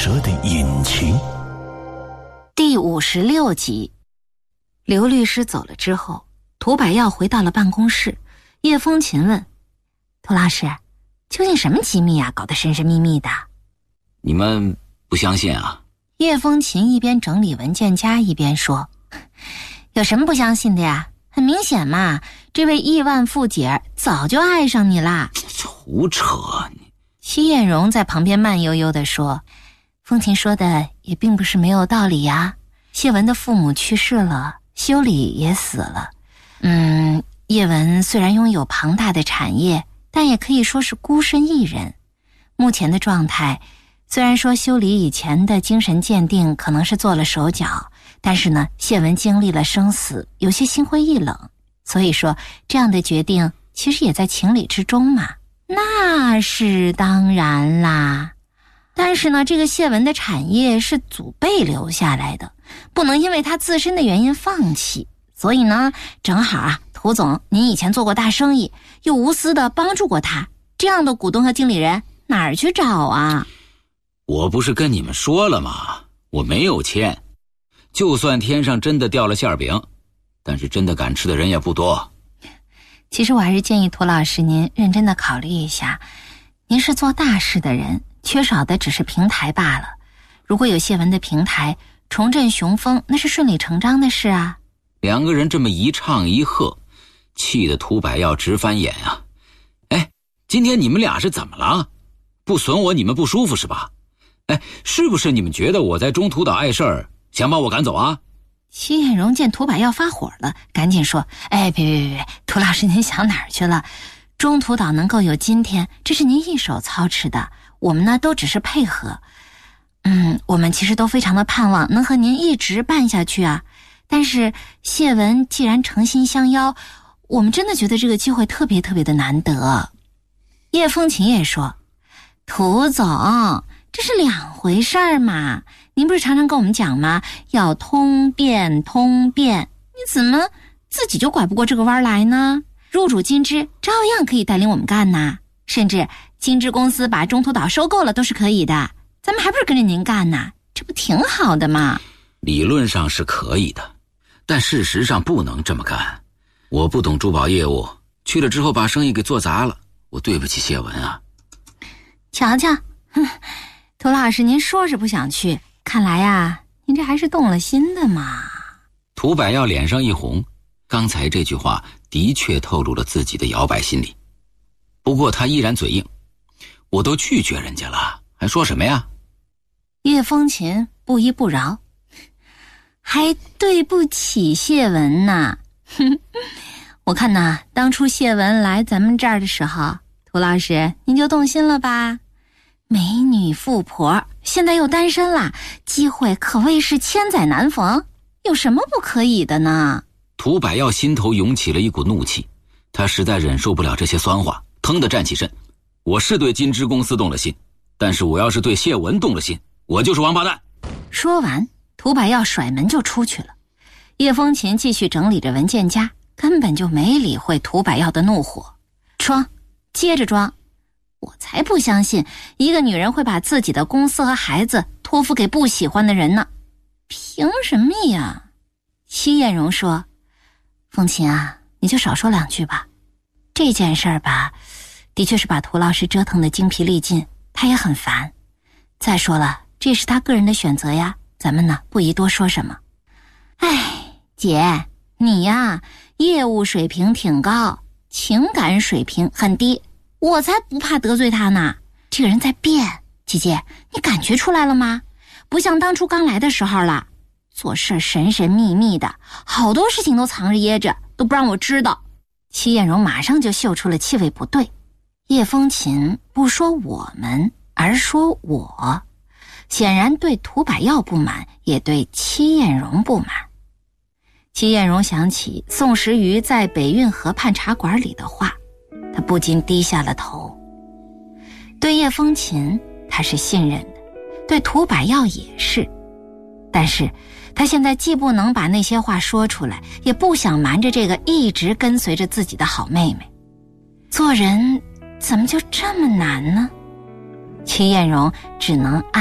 蛇的隐情。 第56集。刘律师走了之后，涂百耀回到了办公室。叶风琴问：涂老师，究竟什么机密啊，搞得神神秘秘的？ 你们不相信啊？ 叶风琴一边整理文件夹一边说：有什么不相信的呀？很明显嘛，这位亿万富姐早就爱上你啦。 胡扯！ 戚艳荣在旁边慢悠悠地说：风琴说的也并不是没有道理呀。谢文的父母去世了，修理也死了。叶文虽然拥有庞大的产业，但也可以说是孤身一人。目前的状态，虽然说修理以前的精神鉴定可能是做了手脚，但是呢，谢文经历了生死，有些心灰意冷，所以说这样的决定其实也在情理之中嘛。那是当然啦，但是呢，这个谢文的产业是祖辈留下来的，不能因为他自身的原因放弃。所以呢，正好啊，涂总您以前做过大生意，又无私的帮助过他，这样的股东和经理人哪儿去找啊？ 我不是跟你们说了吗？我没有签。就算天上真的掉了馅饼，但是真的敢吃的人也不多。 其实我还是建议涂老师您认真的考虑一下，您是做大事的人，缺少的只是平台罢了。如果有谢文的平台，重振雄风那是顺理成章的事啊。 两个人这么一唱一和，气得涂百耀直翻眼啊。哎，今天你们俩是怎么了？不损我你们不舒服是吧？哎，是不是你们觉得我在中途岛碍事儿，想把我赶走啊？ 戚艳荣见涂百耀发火了，赶紧说：哎，别，涂老师您想哪儿去了？中途岛能够有今天，这是您一手操持的，我们呢都只是配合。我们其实都非常的盼望能和您一直办下去啊。但是谢文既然诚心相邀，我们真的觉得这个机会特别特别的难得。叶风琴也说：涂总，这是两回事儿嘛，您不是常常跟我们讲吗？要通变通变，你怎么自己就拐不过这个弯来呢？入主金枝照样可以带领我们干呐，甚至金枝公司把中途岛收购了都是可以的，咱们还不是跟着您干呐？这不挺好的吗？ 理论上是可以的，但事实上不能这么干。我不懂珠宝业务，去了之后把生意给做砸了，我对不起谢文啊。 瞧瞧，涂老师您说是不想去，看来呀，您这还是动了心的嘛。 涂百耀脸上一红，刚才这句话的确透露了自己的摇摆心理，不过他依然嘴硬，我都拒绝人家了，还说什么呀？ 叶风琴不依不饶，还对不起谢文呐。我看呐，当初谢文来咱们这儿的时候，涂老师您就动心了吧？美女富婆，现在又单身了，机会可谓是千载难逢，有什么不可以的呢？ 涂百耀心头涌起了一股怒气，他实在忍受不了这些酸话，腾地站起身。我是对金枝公司动了心，但是我要是对谢文动了心，我就是王八蛋。 说完，涂百耀甩门就出去了。叶风琴继续整理着文件夹，根本就没理会涂百耀的怒火，装，接着装。我才不相信一个女人会把自己的公司和孩子托付给不喜欢的人呢，凭什么呀？戚艳荣说：风琴啊，你就少说两句吧，这件事儿吧，的确是把涂老师折腾得精疲力尽，他也很烦。再说了，这是他个人的选择呀，咱们呢不宜多说什么。哎，姐，你呀，业务水平挺高，情感水平很低，我才不怕得罪他呢。这个人在变，姐姐，你感觉出来了吗？不像当初刚来的时候了，做事神神秘秘的，好多事情都藏着掖着，都不让我知道。戚艳荣马上就嗅出了气味不对。叶风琴不说我们，而说我，显然对涂百耀不满，也对戚艳荣不满。戚艳荣想起宋时瑜在北运河畔茶馆里的话，他不禁低下了头。对叶风琴他是信任的，对涂百耀也是，但是他现在既不能把那些话说出来，也不想瞒着这个一直跟随着自己的好妹妹。做人怎么就这么难呢？戚艳荣只能